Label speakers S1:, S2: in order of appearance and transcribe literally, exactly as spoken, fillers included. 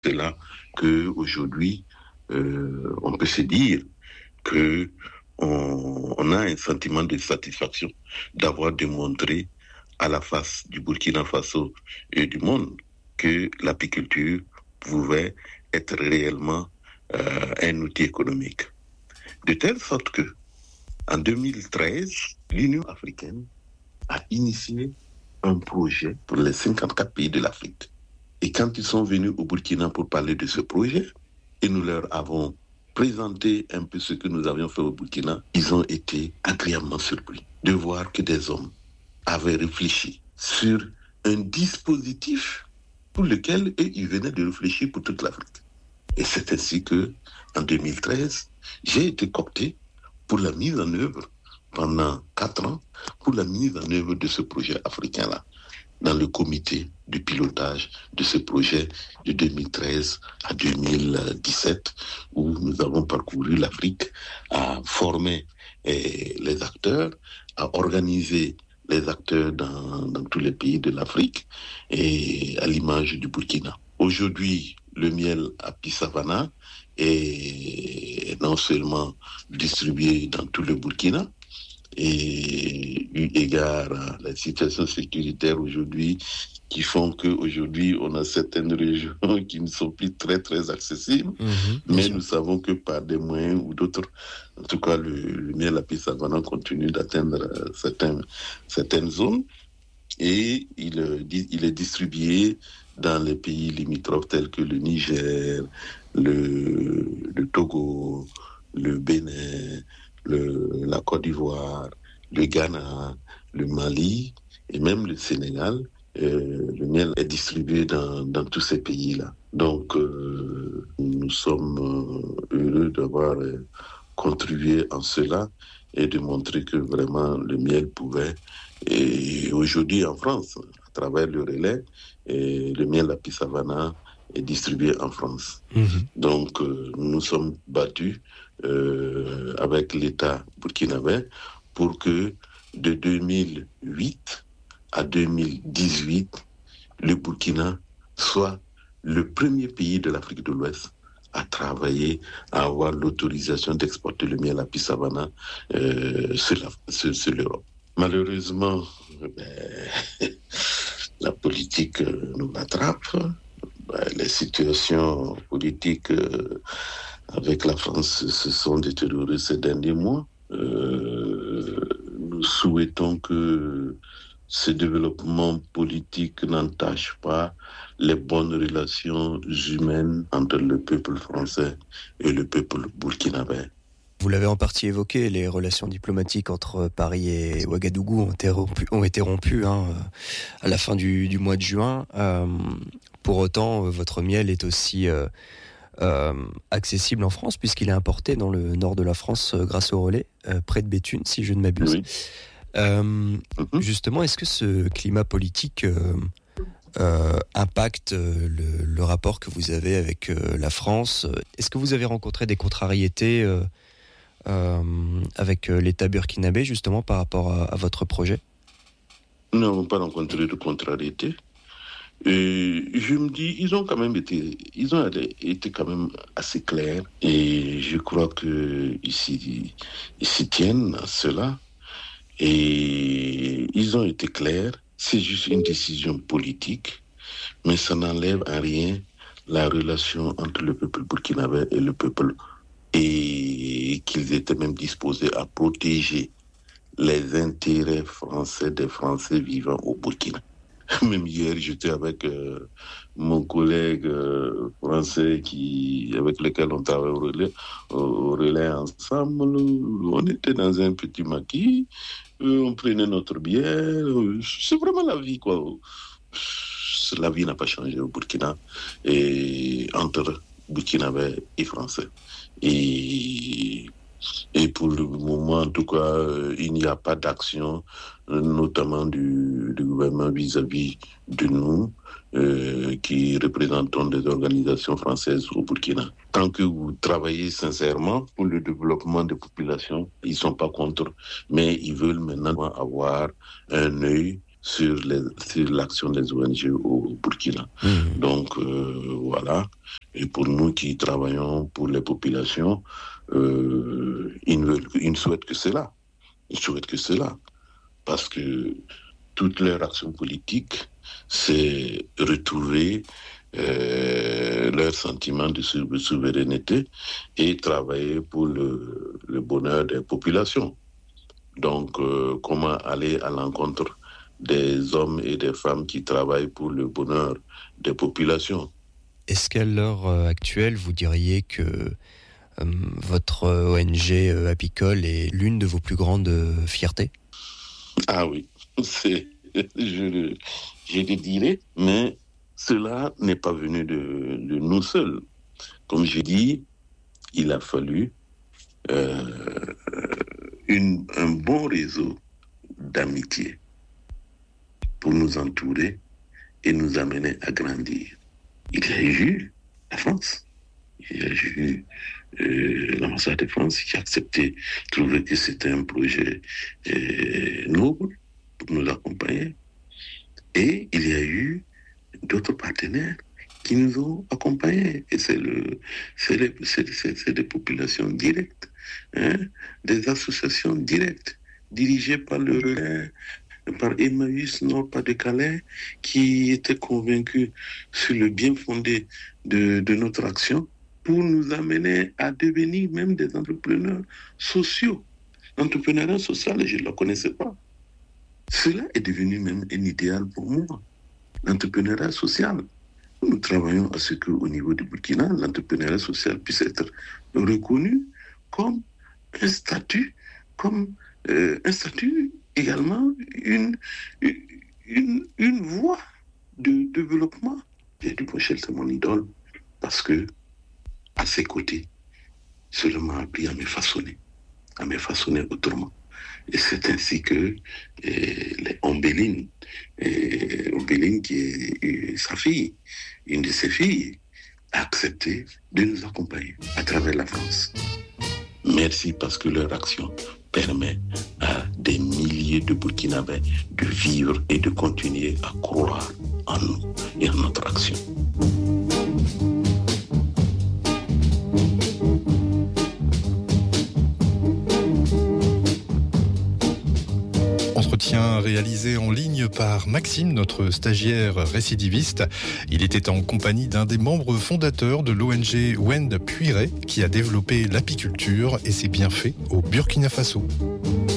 S1: C'est là qu'aujourd'hui, euh, on peut se dire que on, on a un sentiment de satisfaction d'avoir démontré à la face du Burkina Faso et du monde que l'apiculture pouvait être réellement euh, un outil économique. De telle sorte que, en deux mille treize, l'Union africaine a initié un projet pour les cinquante-quatre pays de l'Afrique. Et quand ils sont venus au Burkina pour parler de ce projet, et nous leur avons présenté un peu ce que nous avions fait au Burkina, ils ont été agréablement surpris de voir que des hommes avaient réfléchi sur un dispositif pour lequel eux, ils venaient de réfléchir pour toute l'Afrique. Et c'est ainsi que, en deux mille treize, j'ai été coopté pour la mise en œuvre, pendant quatre ans, pour la mise en œuvre de ce projet africain-là, dans le comité de pilotage de ce projet de deux mille treize à deux mille dix-sept, où nous avons parcouru l'Afrique, à former eh, les acteurs, à organiser les acteurs dans, dans tous les pays de l'Afrique, et à l'image du Burkina. Aujourd'hui, le miel Api Savana est non seulement distribué dans tout le Burkina, et eu égard à la situation sécuritaire aujourd'hui qui font qu'aujourd'hui on a certaines régions qui ne sont plus très très accessibles, mmh, mais nous savons que par des moyens ou d'autres, en tout cas le, le miel Api Savana continue d'atteindre certains, certaines zones, et il, il est distribué dans les pays limitrophes tels que le Niger, le, le Togo, le Bénin, le, la Côte d'Ivoire, le Ghana, le Mali et même le Sénégal. Euh, le miel est distribué dans, dans tous ces pays-là. Donc, euh, nous sommes heureux d'avoir euh, contribué en cela et de montrer que vraiment le miel pouvait. Et aujourd'hui en France, à travers le relais, et le miel Api Savana est distribué en France. Mmh. Donc, euh, nous nous sommes battus euh, avec l'État burkinabé pour que de deux mille huit à deux mille dix-huit, le Burkina soit le premier pays de l'Afrique de l'Ouest à travailler, à avoir l'autorisation d'exporter le miel Api Savana euh, sur, la, sur, sur l'Europe. Malheureusement, ben, la politique nous rattrape. Ben, les situations politiques euh, avec la France se sont détériorées ces derniers mois. Euh, nous souhaitons que ce développement politique n'entache pas les bonnes relations humaines entre le peuple français et le peuple burkinabé.
S2: Vous l'avez en partie évoqué, les relations diplomatiques entre Paris et Ouagadougou ont été rompues, ont été rompues hein, à la fin du, du mois de juin. Euh, pour autant, votre miel est aussi euh, euh, accessible en France puisqu'il est importé dans le nord de la France euh, grâce au relais, euh, près de Béthune, si je ne m'abuse. Oui. Euh, mm-hmm. Justement, est-ce que ce climat politique euh, euh, impacte le, le rapport que vous avez avec euh, la France ? Est-ce que vous avez rencontré des contrariétés euh, euh, avec l'État burkinabé, justement, par rapport à, à votre projet ?
S1: Nous n'avons pas rencontré de contrariétés. Et je me dis, ils ont quand même été, ils ont été quand même assez clairs. Et je crois qu'ils s'y, ils s'y tiennent à cela. Et ils ont été clairs, c'est juste une décision politique, mais ça n'enlève en rien la relation entre le peuple burkinabé et le peuple, et qu'ils étaient même disposés à protéger les intérêts français des Français vivant au Burkina. Même hier, j'étais avec euh, mon collègue euh, français qui, avec lequel on travaille au relais, au relais ensemble. On était dans un petit maquis, euh, on prenait notre bière. Euh, c'est vraiment la vie, quoi. La vie n'a pas changé au Burkina, et entre Burkinabé et Français. Et, et pour le moment, en tout cas, euh, il n'y a pas d'action, notamment du, du gouvernement vis-à-vis de nous, euh, qui représentons des organisations françaises au Burkina. Tant que vous travaillez sincèrement pour le développement des populations, ils ne sont pas contre, mais ils veulent maintenant avoir un œil sur, les, sur l'action des O N G au Burkina. Mmh. Donc, euh, voilà. Et pour nous qui travaillons pour les populations, euh, ils, ne veulent, ils ne souhaitent que cela. Ils souhaitent que cela. Parce que toute leur action politique, c'est retrouver euh, leur sentiment de souveraineté et travailler pour le, le bonheur des populations. Donc, euh, comment aller à l'encontre des hommes et des femmes qui travaillent pour le bonheur des populations?
S2: Est-ce qu'à l'heure actuelle, vous diriez que euh, votre O N G euh, apicole est l'une de vos plus grandes euh, fiertés?
S1: Ah oui, c'est, je, je le dirais, mais cela n'est pas venu de, de nous seuls. Comme je dis, il a fallu euh, une, un bon réseau d'amitié pour nous entourer et nous amener à grandir. Il y a eu la France, il y a eu euh, l'ambassade de France qui a accepté, trouvé que c'était un projet euh, noble pour nous accompagner. Et il y a eu d'autres partenaires qui nous ont accompagnés. Et c'est, le, c'est, les, c'est, c'est, c'est des populations directes, hein, des associations directes, dirigées par le relais, par Emmaüs Nord-Pas-de-Calais, qui étaient convaincus sur le bien fondé de, de notre action pour nous amener à devenir même des entrepreneurs sociaux. L'entrepreneuriat social, je ne le connaissais pas. Cela est devenu même un idéal pour moi. L'entrepreneuriat social. Nous travaillons à ce qu'au niveau du Burkina, l'entrepreneuriat social puisse être reconnu comme un statut, comme euh, un statut également une, une, une voie de développement. Et du Pochel, c'est mon idole, parce que à ses côtés, cela m'a appris à me façonner, à me façonner autrement. Et c'est ainsi que eh, les Ombéline, eh, Ombéline qui est eh, sa fille, une de ses filles, a accepté de nous accompagner à travers la France. Merci parce que leur action permet à des milliers de Burkinabés de vivre et de continuer à croire en nous et en notre action.
S3: Entretien réalisé en ligne par Maxime, notre stagiaire récidiviste. Il était en compagnie d'un des membres fondateurs de l'O N G Wend Puiré qui a développé l'apiculture et ses bienfaits au Burkina Faso.